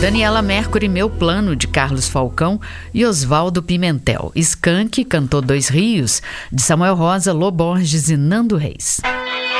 Daniela Mercury, Meu Plano, de Carlos Falcão e Oswaldo Pimentel. Skank cantou Dois Rios, de Samuel Rosa, Lô Borges e Nando Reis.